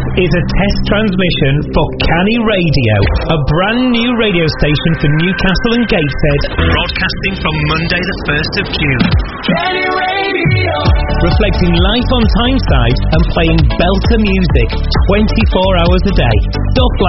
is a test transmission for Canny Radio, a brand new radio station for Newcastle and Gateshead, broadcasting from Monday the 1st of June. Canny Radio! Reflecting life on Tyneside and playing belter music 24 hours a day. Stuff